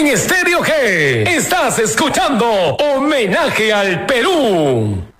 en Estéreo G. Estás escuchando Homenaje al Perú.